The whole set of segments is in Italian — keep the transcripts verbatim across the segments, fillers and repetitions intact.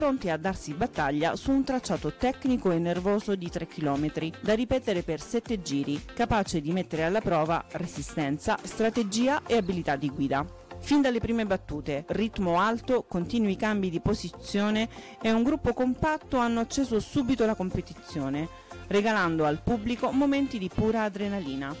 pronti a darsi battaglia su un tracciato tecnico e nervoso di tre chilometri, da ripetere per sette giri, capace di mettere alla prova resistenza, strategia e abilità di guida. Fin dalle prime battute, ritmo alto, continui cambi di posizione e un gruppo compatto hanno acceso subito la competizione, regalando al pubblico momenti di pura adrenalina.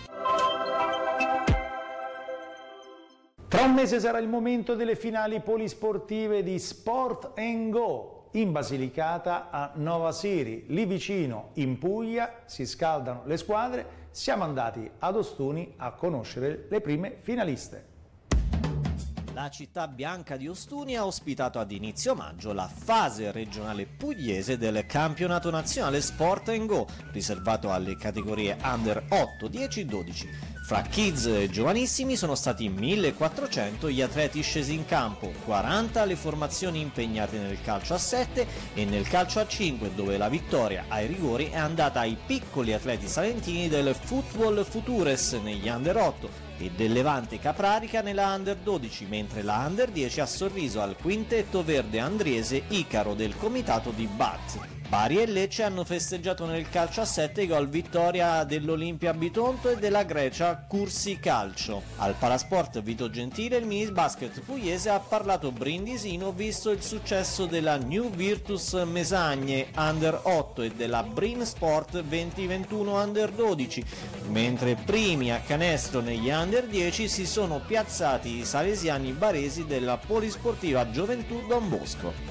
Tra un mese sarà il momento delle finali polisportive di Sport and Go in Basilicata a Nova Siri. Lì vicino, in Puglia, si scaldano le squadre. Siamo andati ad Ostuni a conoscere le prime finaliste. La città bianca di Ostuni ha ospitato ad inizio maggio la fase regionale pugliese del campionato nazionale Sport and Go, riservato alle categorie Under otto, dieci, dodici. Fra kids e giovanissimi sono stati millequattrocento gli atleti scesi in campo, quaranta le formazioni impegnate nel calcio a sette e nel calcio a cinque, dove la vittoria ai rigori è andata ai piccoli atleti salentini del Football Futures negli Under otto e del Levante Caprarica nella Under dodici, mentre la Under dieci ha sorriso al quintetto verde andriese Icaro del comitato di Baz. Bari e Lecce hanno festeggiato nel calcio a sette i gol vittoria dell'Olimpia Bitonto e della Grecia Cursi Calcio. Al Palasport Vito Gentile il mini basket pugliese ha parlato brindisino visto il successo della New Virtus Mesagne Under otto e della Brin Sport venti ventuno Under dodici, mentre primi a canestro negli Under dieci si sono piazzati i salesiani baresi della Polisportiva Gioventù Don Bosco.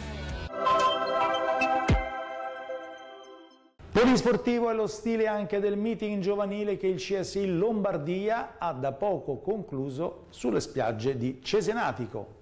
Polisportivo è lo stile anche del meeting giovanile che il C S I Lombardia ha da poco concluso sulle spiagge di Cesenatico.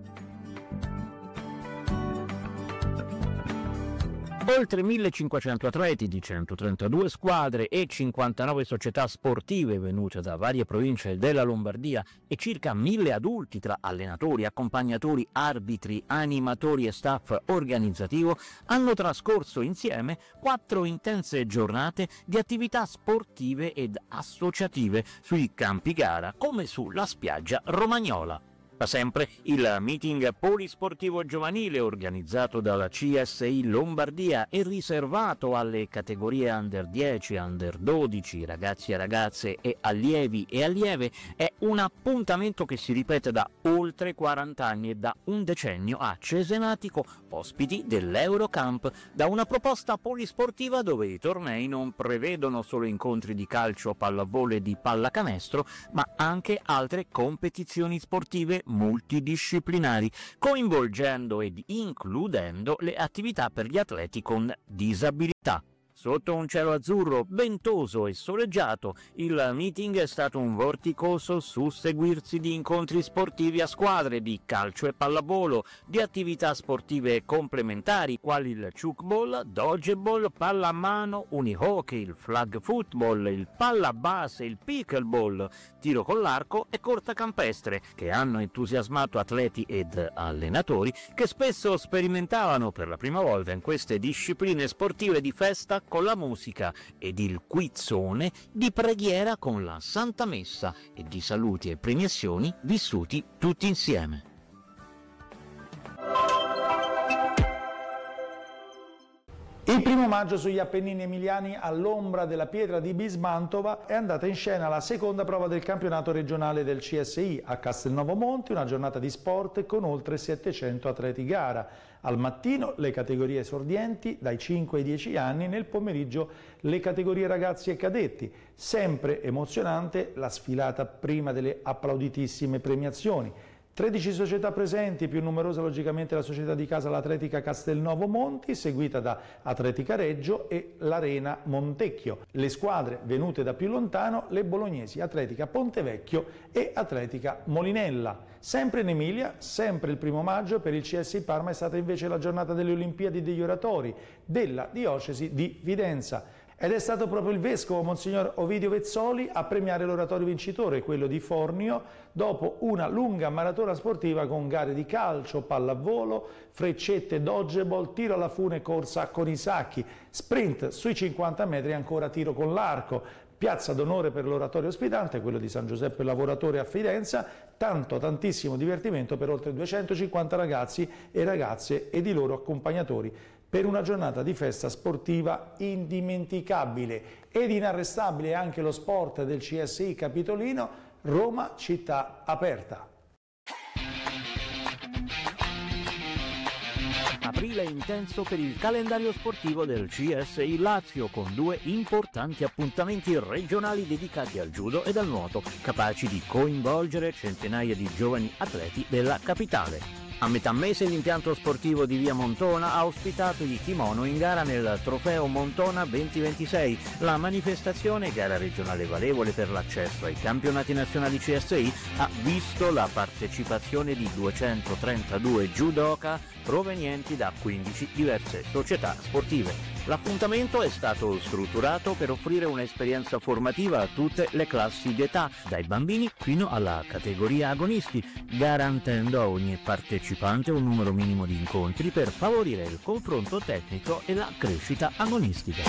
Oltre millecinquecento atleti di centotrentadue squadre e cinquantanove società sportive venute da varie province della Lombardia e circa mille adulti tra allenatori, accompagnatori, arbitri, animatori e staff organizzativo hanno trascorso insieme quattro intense giornate di attività sportive ed associative sui campi gara come sulla spiaggia romagnola. Da sempre il meeting polisportivo giovanile organizzato dalla C S I Lombardia è riservato alle categorie Under dieci, Under dodici, ragazzi e ragazze e allievi e allieve è un appuntamento che si ripete da oltre quaranta anni e da un decennio a Cesenatico, ospiti dell'Eurocamp, da una proposta polisportiva dove i tornei non prevedono solo incontri di calcio, pallavolo e di pallacanestro, ma anche altre competizioni sportive multidisciplinari, coinvolgendo ed includendo le attività per gli atleti con disabilità. Sotto un cielo azzurro, ventoso e soleggiato, il meeting è stato un vorticoso susseguirsi di incontri sportivi a squadre di calcio e pallavolo, di attività sportive complementari quali il chuckball, dodgeball, pallamano, unihockey, il flag football, il pallabase, il pickleball, tiro con l'arco e corta campestre, che hanno entusiasmato atleti ed allenatori che spesso sperimentavano per la prima volta in queste discipline sportive di festa con la musica ed il quizzone di preghiera con la Santa Messa e di saluti e premiazioni vissuti tutti insieme. Il primo maggio sugli Appennini emiliani, all'ombra della pietra di Bismantova, è andata in scena la seconda prova del campionato regionale del C S I a Castelnuovo Monti, una giornata di sport con oltre settecento atleti gara. Al mattino le categorie esordienti dai cinque ai dieci anni, nel pomeriggio le categorie ragazzi e cadetti. Sempre emozionante la sfilata prima delle applauditissime premiazioni. tredici società presenti, più numerosa logicamente la società di casa l'Atletica Castelnuovo Monti, seguita da Atletica Reggio e l'Arena Montecchio. Le squadre venute da più lontano, le bolognesi Atletica Pontevecchio e Atletica Molinella. Sempre in Emilia, sempre il primo maggio, per il C S I Parma è stata invece la giornata delle Olimpiadi degli oratori della diocesi di Videnza. Ed è stato proprio il vescovo Monsignor Ovidio Vezzoli a premiare l'oratorio vincitore, quello di Fornio, dopo una lunga maratona sportiva con gare di calcio, pallavolo, freccette, dodgeball, tiro alla fune, corsa con i sacchi, sprint sui cinquanta metri e ancora tiro con l'arco. Piazza d'onore per l'oratorio ospitante, quello di San Giuseppe Lavoratore a Fidenza, tanto tantissimo divertimento per oltre duecentocinquanta ragazzi e ragazze ed i loro accompagnatori per una giornata di festa sportiva indimenticabile. Ed inarrestabile anche lo sport del C S I Capitolino, Roma città aperta. Aprile intenso per il calendario sportivo del C S I Lazio, con due importanti appuntamenti regionali dedicati al judo e al nuoto, capaci di coinvolgere centinaia di giovani atleti della capitale. A metà mese l'impianto sportivo di Via Montona ha ospitato i kimono in gara nel Trofeo Montona duemilaventisei. La manifestazione, gara regionale valevole per l'accesso ai campionati nazionali C S I, ha visto la partecipazione di duecentotrentadue judoka provenienti da quindici diverse società sportive. L'appuntamento è stato strutturato per offrire un'esperienza formativa a tutte le classi d'età, dai bambini fino alla categoria agonisti, garantendo a ogni partecipante un numero minimo di incontri per favorire il confronto tecnico e la crescita agonistica.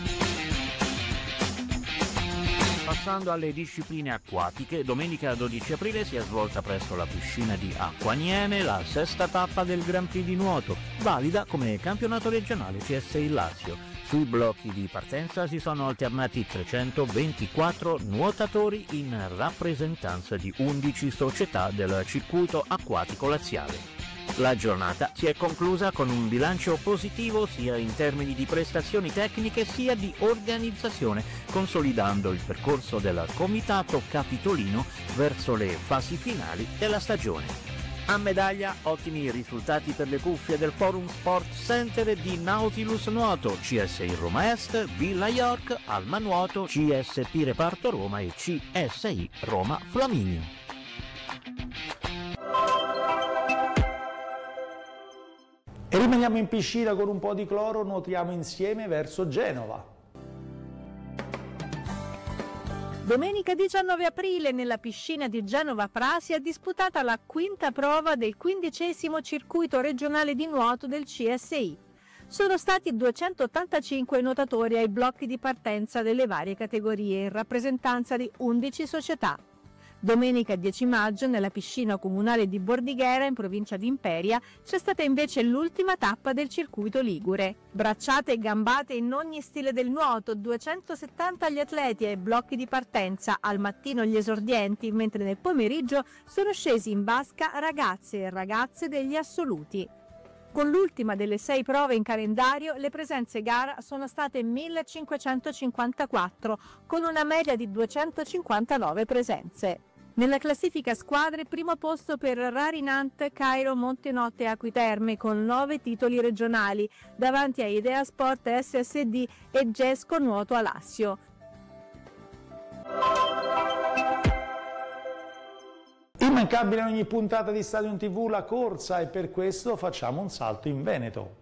Passando alle discipline acquatiche, domenica dodici aprile si è svolta presso la piscina di Acquaniene la sesta tappa del Grand Prix di nuoto, valida come campionato regionale C S I Lazio. Sui blocchi di partenza si sono alternati trecentoventiquattro nuotatori in rappresentanza di undici società del circuito acquatico laziale. La giornata si è conclusa con un bilancio positivo sia in termini di prestazioni tecniche sia di organizzazione, consolidando il percorso del Comitato Capitolino verso le fasi finali della stagione. A medaglia ottimi risultati per le cuffie del Forum Sport Center di Nautilus Nuoto, C S I Roma Est, Villa York, Alma Nuoto, C S P Reparto Roma e C S I Roma Flaminio. E rimaniamo in piscina con un po' di cloro, nuotiamo insieme verso Genova. Domenica diciannove aprile nella piscina di Genova Prasi è disputata la quinta prova del quindicesimo circuito regionale di nuoto del C S I. Sono stati duecentottantacinque i nuotatori ai blocchi di partenza delle varie categorie in rappresentanza di undici società. Domenica dieci maggio nella piscina comunale di Bordighera in provincia di Imperia c'è stata invece l'ultima tappa del circuito ligure. Bracciate e gambate in ogni stile del nuoto, duecentosettanta gli atleti ai blocchi di partenza, al mattino gli esordienti, mentre nel pomeriggio sono scesi in basca ragazze e ragazze degli assoluti. Con l'ultima delle sei prove in calendario, le presenze gara sono state millecinquecentocinquantaquattro, con una media di duecentocinquantanove presenze. Nella classifica squadre, primo posto per Rarinant, Cairo, Montenotte e Acquiterme con nove titoli regionali, davanti a Idea Sport S S D e Gesco Nuoto Alassio. Immancabile in ogni puntata di Stadium tivù la corsa e per questo facciamo un salto in Veneto.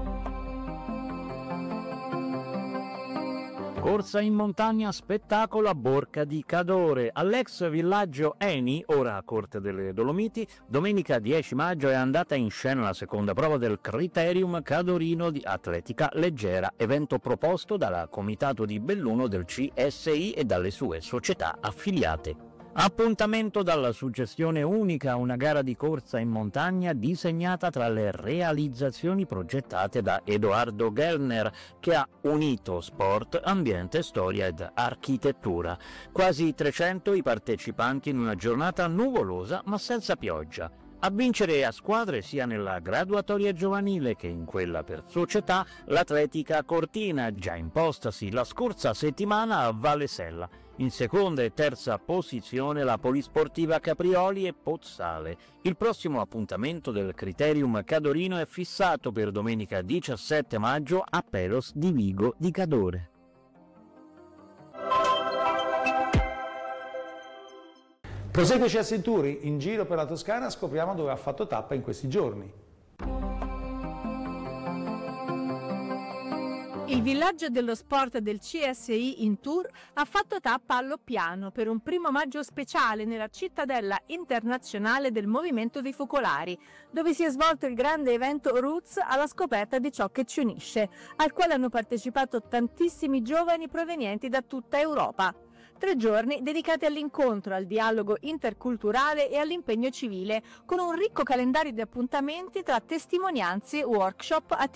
Corsa in montagna, spettacolo a Borca di Cadore. All'ex villaggio Eni, ora a Corte delle Dolomiti, domenica dieci maggio è andata in scena la seconda prova del Criterium Cadorino di atletica leggera, evento proposto dal Comitato di Belluno del C S I e dalle sue società affiliate. Appuntamento dalla suggestione unica, una gara di corsa in montagna disegnata tra le realizzazioni progettate da Edoardo Gellner, che ha unito sport, ambiente, storia ed architettura. Quasi trecento i partecipanti in una giornata nuvolosa ma senza pioggia. A vincere a squadre sia nella graduatoria giovanile che in quella per società l'Atletica Cortina, già impostasi la scorsa settimana a Valesella. In seconda e terza posizione la Polisportiva Caprioli e Pozzale. Il prossimo appuntamento del Criterium Cadorino è fissato per domenica diciassette maggio a Pelos di Vigo di Cadore. Prosegue C S I Tour, in giro per la Toscana scopriamo dove ha fatto tappa in questi giorni. Il villaggio dello sport del C S I in Tour ha fatto tappa a Loppiano per un primo maggio speciale nella cittadella internazionale del movimento dei focolari, dove si è svolto il grande evento Roots alla scoperta di ciò che ci unisce, al quale hanno partecipato tantissimi giovani provenienti da tutta Europa. Tre giorni dedicati all'incontro, al dialogo interculturale e all'impegno civile, con un ricco calendario di appuntamenti tra testimonianze, workshop, attività